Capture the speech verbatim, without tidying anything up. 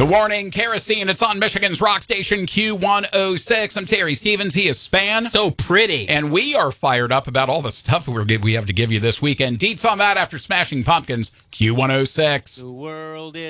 The warning, kerosene, it's on Michigan's rock station Q one oh six. I'm Terry Stevens. He is Span. So pretty. And we are fired up about all the stuff we're, we have to give you this weekend. Deets on that after Smashing Pumpkins, Q one oh six. The world is